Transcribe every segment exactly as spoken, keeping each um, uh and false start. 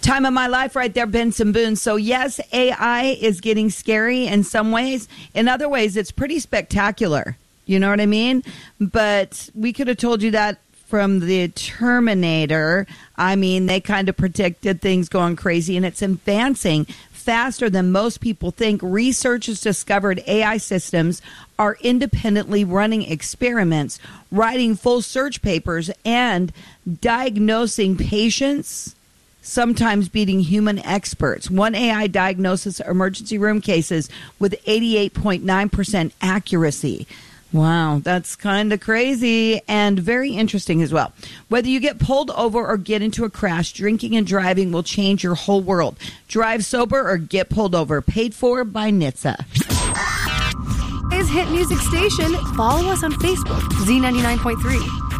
Time of my life right there, Benson Boone. So yes, A I is getting scary in some ways. In other ways, it's pretty spectacular. You know what I mean? But we could have told you that from the Terminator. I mean, they kind of predicted things going crazy, and it's advancing faster than most people think. Research has discovered A I systems are independently running experiments, writing full search papers, and diagnosing patients, sometimes beating human experts. One A I diagnoses emergency room cases with eighty-eight point nine percent accuracy. Wow, that's kind of crazy and very interesting as well. Whether you get pulled over or get into a crash, drinking and driving will change your whole world. Drive sober or get pulled over. Paid for by N H T S A. Is Hit Music Station. Follow us on Facebook, Z ninety-nine point three.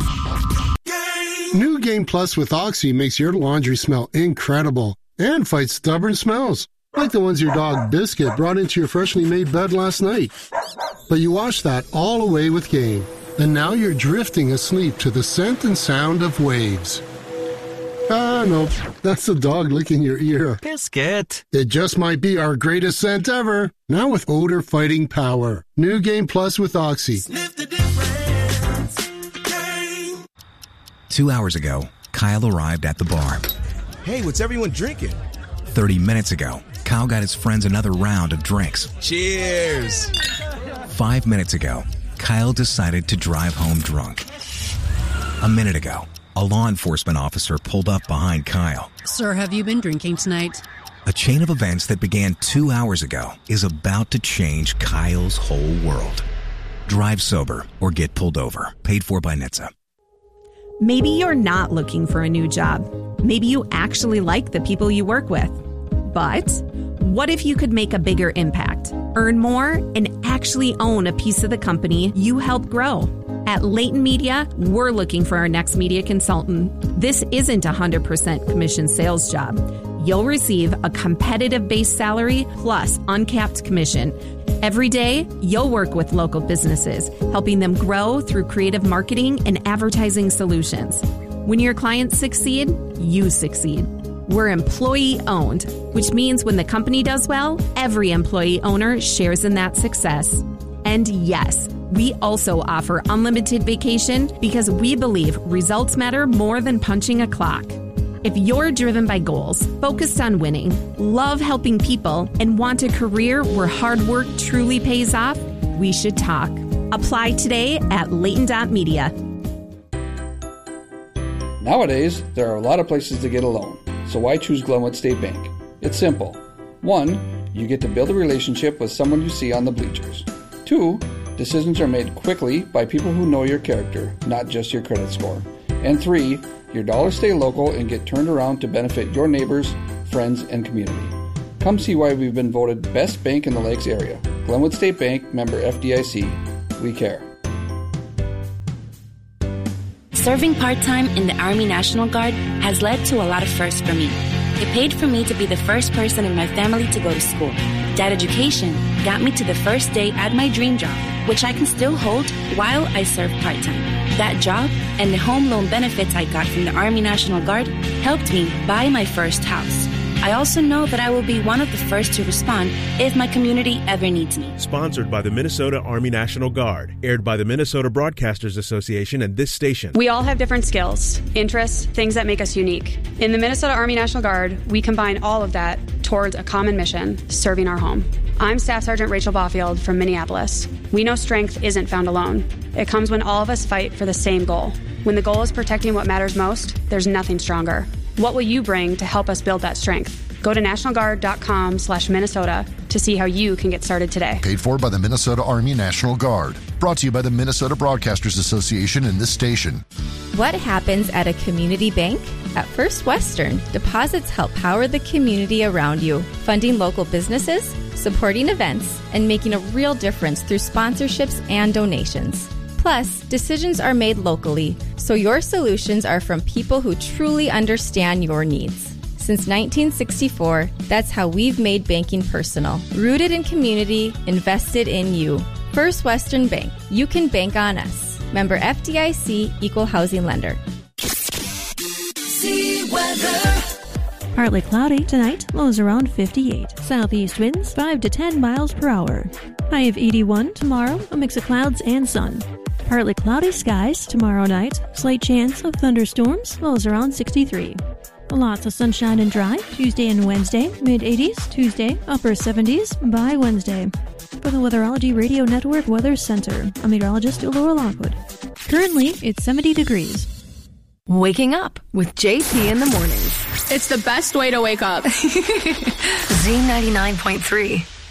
New Game Plus with Oxy makes your laundry smell incredible and fights stubborn smells, like the ones your dog Biscuit brought into your freshly made bed last night. But you washed that all away with Game, and now you're drifting asleep to the scent and sound of waves. Ah, no, that's the dog licking your ear. Biscuit. It just might be our greatest scent ever, now with odor-fighting power. New Game Plus with Oxy. Sniff the difference. Game. Two hours ago, Kyle arrived at the bar. Hey, what's everyone drinking? Thirty minutes ago, Kyle got his friends another round of drinks. Cheers! Five minutes ago, Kyle decided to drive home drunk. A minute ago, a law enforcement officer pulled up behind Kyle. Sir, have you been drinking tonight? A chain of events that began two hours ago is about to change Kyle's whole world. Drive sober or get pulled over. Paid for by N H T S A. Maybe you're not looking for a new job. Maybe you actually like the people you work with. But what if you could make a bigger impact, earn more, and actually own a piece of the company you help grow? At Layton Media, we're looking for our next media consultant. This isn't a one hundred percent commission sales job. You'll receive a competitive base salary plus uncapped commission. Every day, you'll work with local businesses, helping them grow through creative marketing and advertising solutions. When your clients succeed, you succeed. We're employee-owned, which means when the company does well, every employee owner shares in that success. And yes, we also offer unlimited vacation because we believe results matter more than punching a clock. If you're driven by goals, focused on winning, love helping people, and want a career where hard work truly pays off, we should talk. Apply today at Layton dot media. Nowadays, there are a lot of places to get a loan, so why choose Glenwood State Bank? It's simple. One, you get to build a relationship with someone you see on the bleachers. Two, decisions are made quickly by people who know your character, not just your credit score. And three, your dollars stay local and get turned around to benefit your neighbors, friends, and community. Come see why we've been voted best bank in the Lakes area. Glenwood State Bank, member F D I C. We care. Serving part-time in the Army National Guard has led to a lot of firsts for me. It paid for me to be the first person in my family to go to school. That education got me to the first day at my dream job, which I can still hold while I serve part-time. That job and the home loan benefits I got from the Army National Guard helped me buy my first house. I also know that I will be one of the first to respond if my community ever needs me. Sponsored by the Minnesota Army National Guard. Aired by the Minnesota Broadcasters Association and this station. We all have different skills, interests, things that make us unique. In the Minnesota Army National Guard, we combine all of that towards a common mission, serving our home. I'm Staff Sergeant Rachel Baufield from Minneapolis. We know strength isn't found alone. It comes when all of us fight for the same goal. When the goal is protecting what matters most, there's nothing stronger. What will you bring to help us build that strength? Go to national guard dot com slash Minnesota to see how you can get started today. Paid for by the Minnesota Army National Guard. Brought to you by the Minnesota Broadcasters Association and this station. What happens at a community bank? At First Western, deposits help power the community around you, funding local businesses, supporting events, and making a real difference through sponsorships and donations. Plus, decisions are made locally, so your solutions are from people who truly understand your needs. Since nineteen sixty-four, that's how we've made banking personal. Rooted in community, invested in you. First Western Bank. You can bank on us. Member F D I C, Equal Housing Lender. See weather. Partly cloudy tonight, lows around fifty-eight. Southeast winds five to ten miles per hour. High of eighty-one tomorrow, a mix of clouds and sun. Partly cloudy skies tomorrow night, slight chance of thunderstorms, lows around sixty-three. Lots of sunshine and dry Tuesday and Wednesday, mid-eighties, Tuesday, upper seventies by Wednesday. For the Weatherology Radio Network Weather Center, I'm meteorologist Laura Lockwood. Currently, it's seventy degrees. Waking up with J P in the mornings. It's the best way to wake up. Z ninety-nine point three.